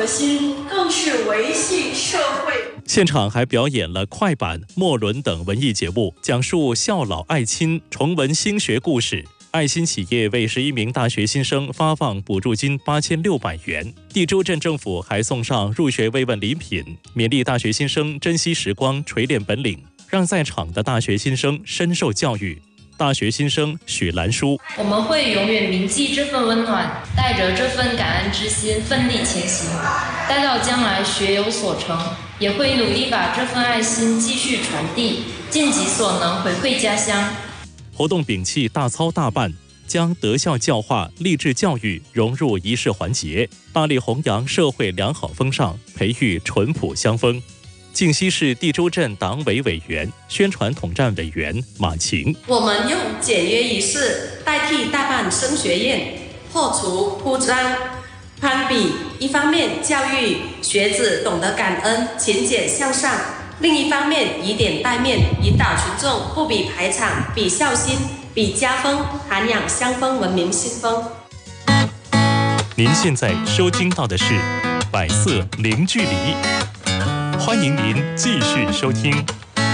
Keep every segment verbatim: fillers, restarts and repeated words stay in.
核心更是维系社会。 现场还表演了快板、末轮等文艺节目，讲述孝老爱亲、重温兴学故事。爱心企业为十一名大学新生发放补助金八千六百元。地州镇政府还送上入学慰问礼品，勉励大学新生珍惜时光、锤炼本领，让在场的大学新生深受教育。大学新生许兰书： 我们会永远铭记这份温暖，带着这份感恩之心奋力前行，待到将来学有所成，也会努力把这份爱心继续传递，尽己所能回馈家乡。 活动摒弃大操大办，将德孝教化、励志教育融入仪式环节，大力弘扬社会良好风尚，培育淳朴乡风。靖西市地州镇党委委员、宣传统战委员马晴： 我们用简约仪式代替大办升学宴，破除铺张攀比，一方面教育学子懂得感恩、勤俭向上，另一方面以点带面，引导群众不比排场，比孝心，比家风，涵养乡风，文明新风。 您现在收听到的是百色零距离，欢迎您继续收听。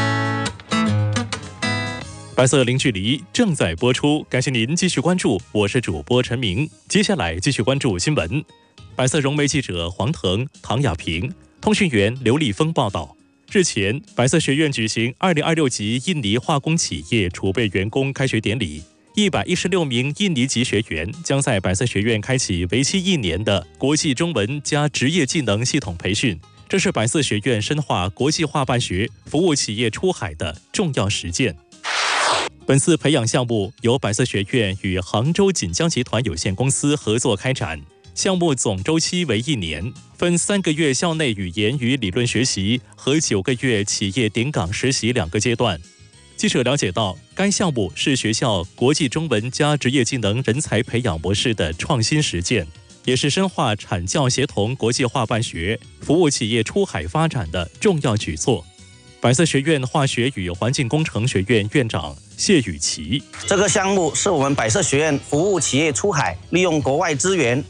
白色零距离正在播出，感谢您继续关注，我是主播陈明。接下来继续关注新闻。白色融媒记者黄腾、唐亚平，通讯员刘立峰报道。日前，白色学院举行二零二六级印尼化工企业储备员工开学典礼。一百一十六名印尼籍学员将在白色学院开启为期一年的国际中文加职业技能系统培训。这是白色学院深化国际化办学、服务企业出海的重要实践。本次培养项目由白色学院与杭州锦江集团有限公司合作开展，项目总周期为一年，分三个月校内语言与理论学习和九个月企业顶岗实习两个阶段。记者了解到，该项目是学校国际中文加职业技能人才培养模式的创新实践，也是深化产教协同国际化办学、服务企业出海发展的重要举措。白色学院化学与环境工程学院院长谢雨琪： 这个项目是我们百色学院服务企业出海，利用国外资源